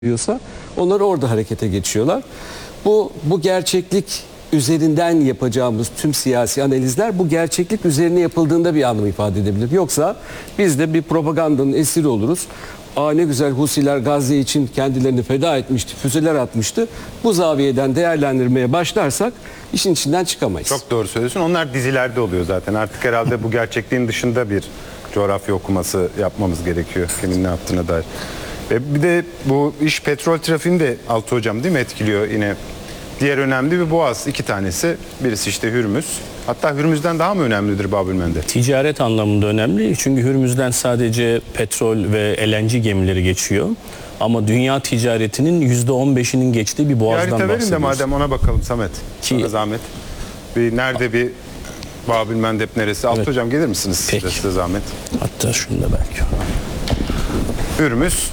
diyorsa onlar orada harekete geçiyorlar. Bu gerçeklik üzerinden yapacağımız tüm siyasi analizler bu gerçeklik üzerine yapıldığında bir anlam ifade edebilir. Yoksa biz de bir propagandanın esiri oluruz. Ne güzel Husiler Gazze için kendilerini feda etmişti, füzeler atmıştı. Bu zaviyeden değerlendirmeye başlarsak işin içinden çıkamayız. Çok doğru söylüyorsun. Onlar dizilerde oluyor zaten. Artık herhalde bu gerçekliğin dışında bir coğrafya okuması yapmamız gerekiyor. Kimin ne yaptığına dair. Bir de bu iş petrol trafiğini de Altı Hocam değil mi etkiliyor yine? Diğer önemli bir boğaz, iki tanesi. Birisi işte Hürmüz. Hatta Hürmüz'den daha mı önemlidir Bab-el-Mandeb? Ticaret anlamında önemli. Çünkü Hürmüz'den sadece petrol ve LNG gemileri geçiyor. Ama dünya ticaretinin %15'inin geçtiği bir boğazdan bahsediyoruz. Harita verin de madem ona bakalım Samet. Sana zahmet. Nerede bir Bab-el-Mandeb neresi? Evet. Altı Hocam gelir misiniz? Peki. Size zahmet. Hatta şunu da belki. Hürmüz.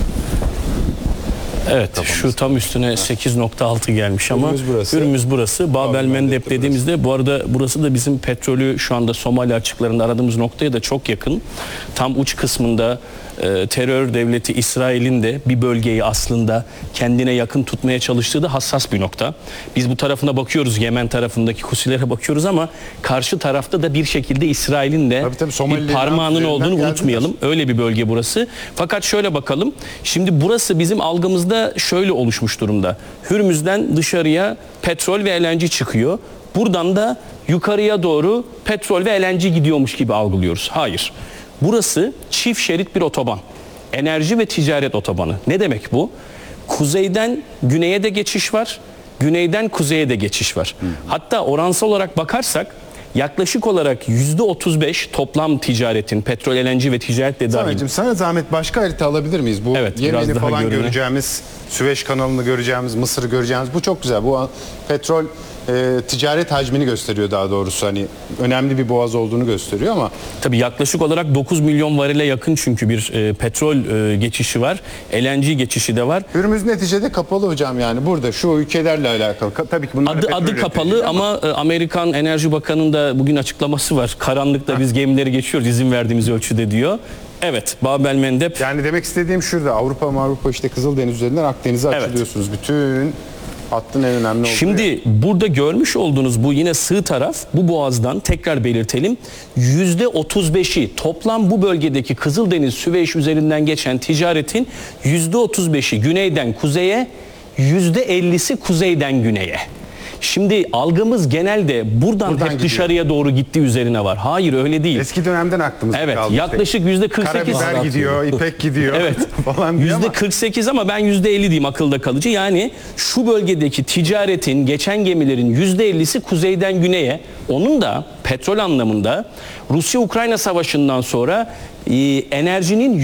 Evet, şu tam üstüne 8.6 gelmiş ama Hürmüz burası. Bab-el-Mandeb dediğimizde bu arada burası da bizim petrolü şu anda Somali açıklarında aradığımız noktaya da çok yakın. Tam uç kısmında terör devleti İsrail'in de bir bölgeyi aslında kendine yakın tutmaya çalıştığı da hassas bir nokta. Biz bu tarafına bakıyoruz, Yemen tarafındaki Husilere bakıyoruz ama karşı tarafta da bir şekilde İsrail'in de bir parmağının olduğunu unutmayalım. Öyle bir bölge burası. Fakat şöyle bakalım. Şimdi burası bizim algımızda şöyle oluşmuş durumda. Hürmüz'den dışarıya petrol ve LNG çıkıyor. Buradan da yukarıya doğru petrol ve LNG gidiyormuş gibi algılıyoruz. Hayır. Burası çift şerit bir otoban. Enerji ve ticaret otobanı. Ne demek bu? Kuzeyden güneye de geçiş var. Güneyden kuzeye de geçiş var. Hatta oransal olarak bakarsak yaklaşık olarak %35 toplam ticaretin, petrol, LNG ve ticaret de dahil. Samet'ciğim sana zahmet başka harita alabilir miyiz? Bu Yemen'i falan göreceğimiz, Süveyş kanalını göreceğimiz, Mısır'ı göreceğimiz bu çok güzel. Bu petrol ticaret hacmini gösteriyor daha doğrusu. Hani önemli bir boğaz olduğunu gösteriyor ama. Tabii yaklaşık olarak 9 milyon varile yakın çünkü bir petrol geçişi var. LNG geçişi de var. Hürmüz neticede kapalı hocam yani burada şu ülkelerle alakalı. Tabii ki bunlar adı kapalı ama Amerikan Enerji Bakanı'nın da bugün açıklaması var. Karanlıkta biz gemileri geçiyoruz izin verdiğimiz ölçüde diyor. Evet, Bab-el-Mandeb. Yani demek istediğim şurada Avrupa işte Kızıldeniz üzerinden Akdeniz'e açılıyorsunuz. Bütün hattın en önemli olduğu. Şimdi burada görmüş olduğunuz bu yine sığ taraf, bu boğazdan tekrar belirtelim. %35'i toplam bu bölgedeki Kızıldeniz, Süveyş üzerinden geçen ticaretin %35'i güneyden kuzeye, %50'si kuzeyden güneye. Şimdi algımız genelde buradan hep gidiyor. Dışarıya doğru gittiği üzerine var. Hayır öyle değil. Eski dönemden aklımızda kaldı. Evet, yaklaşık %48. Karabiber gidiyor, ipek gidiyor. Evet. falan %48 ama ben %50 diyeyim akılda kalıcı. Yani şu bölgedeki ticaretin, geçen gemilerin %50'si kuzeyden güneye. Onun da petrol anlamında Rusya-Ukrayna savaşından sonra enerjinin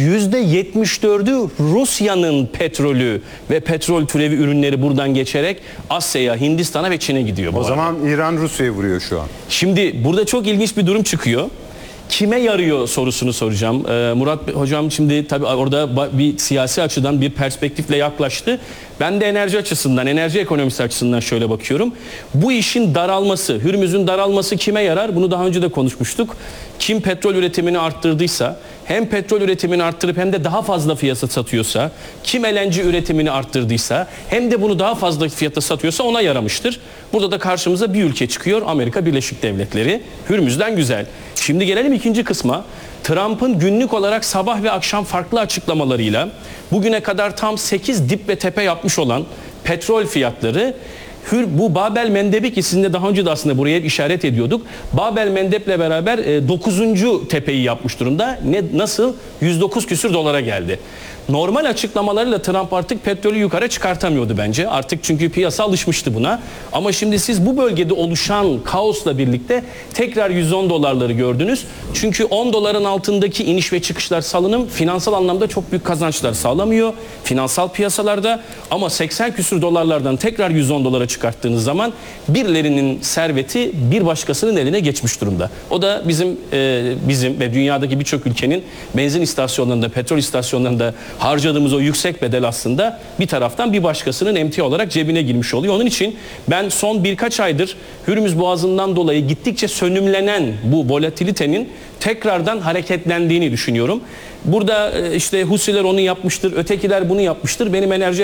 %74'ü Rusya'nın petrolü ve petrol türevi ürünleri buradan geçerek Asya'ya, Hindistan'a ve Çin'e gidiyor. O zaman İran Rusya'yı vuruyor şu an. Şimdi burada çok ilginç bir durum çıkıyor. Kime yarıyor sorusunu soracağım. Murat Hocam şimdi tabii orada bir siyasi açıdan bir perspektifle yaklaştı. Ben de enerji açısından, enerji ekonomisi açısından şöyle bakıyorum. Bu işin daralması, Hürmüz'ün daralması kime yarar? Bunu daha önce de konuşmuştuk. Kim petrol üretimini arttırdıysa, hem petrol üretimini arttırıp hem de daha fazla fiyata satıyorsa, kim LNG üretimini arttırdıysa, hem de bunu daha fazla fiyata satıyorsa ona yaramıştır. Burada da karşımıza bir ülke çıkıyor, Amerika Birleşik Devletleri. Hürmüz'den güzel. Şimdi gelelim ikinci kısma. Trump'ın günlük olarak sabah ve akşam farklı açıklamalarıyla bugüne kadar tam 8 dip ve tepe yapmış olan petrol fiyatları bu Bab-el-Mandeb'i ki sizinle daha önce de aslında buraya işaret ediyorduk. Bab-el-Mandeb'le beraber 9. tepeyi yapmış durumda. Nasıl? 109 küsür dolara geldi. Normal açıklamalarıyla Trump artık petrolü yukarı çıkartamıyordu bence. Artık çünkü piyasa alışmıştı buna. Ama şimdi siz bu bölgede oluşan kaosla birlikte tekrar 110 dolarları gördünüz. Çünkü 10 doların altındaki iniş ve çıkışlar salınım finansal anlamda çok büyük kazançlar sağlamıyor. Finansal piyasalarda ama 80 küsür dolarlardan tekrar 110 dolara çıkarttığınız zaman birilerinin serveti bir başkasının eline geçmiş durumda. O da bizim ve dünyadaki birçok ülkenin benzin istasyonlarında, petrol istasyonlarında harcadığımız o yüksek bedel aslında bir taraftan bir başkasının emtia olarak cebine girmiş oluyor. Onun için ben son birkaç aydır Hürmüz Boğazı'ndan dolayı gittikçe sönümlenen bu volatilitenin tekrardan hareketlendiğini düşünüyorum. Burada işte Husiler onu yapmıştır, ötekiler bunu yapmıştır. Benim enerji